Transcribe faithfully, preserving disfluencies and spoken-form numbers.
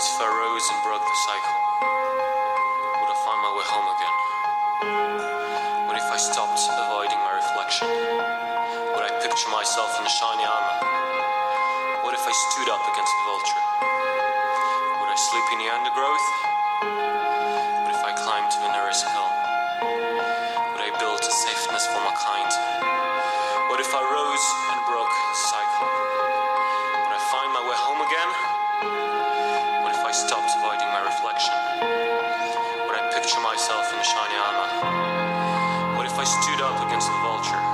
What if I rose and broke the cycle? Would I find my way home again? What if I stopped avoiding my reflection? Would I picture myself in shiny armor? What if I stood up against the vulture? Would I sleep in the undergrowth? What if I climbed to the nearest hill? Would I build a safeness for my kind? What if I rose and broke the cycle? Would I find my way home again? What if I stopped avoiding my reflection? Would I picture myself in shiny armor? What if I stood up against the vulture?